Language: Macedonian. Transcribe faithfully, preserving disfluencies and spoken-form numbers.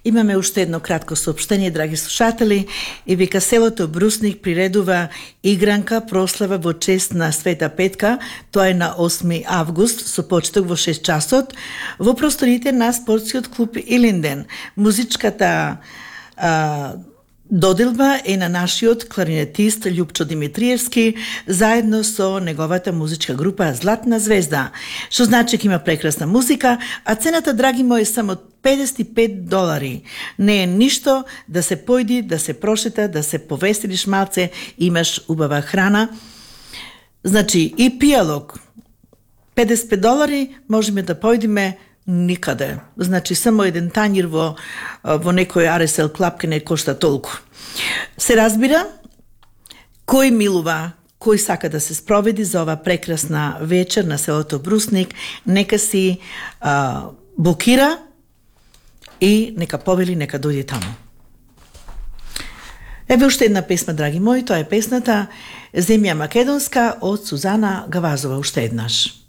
Имаме уште едно кратко соопштение, драги слушатели, и вика селото Брусник приредува игранка прослава во чест на Света Петка. Тоа е на осми август, со почеток во шест часот, во просторите на спортскиот клуб Илинден. Музичката а, доделба е на нашиот кларинетист Љупчо Димитриевски, заедно со неговата музичка група Златна звезда. Што значи ќе има прекрасна музика, а цената, драги мои, е само педесет и пет долари. Не е ништо да се појди, да се прошета, да се повеселиш малце, имаш убава храна. Значи и пијалок. педесет и пет долари можеме да појдиме никаде. Значи само еден тањир во во некој ар ес ел клапка не кошта толку. Се разбира, кој милува, кој сака да се спроведи за ова прекрасна вечер на селото Брусник, нека си а, блокира и нека повели, нека дојде таму. Еве уште една песма, драги мои, тоа е песната Земја македонска од Сузана Гавазова, уште еднаш.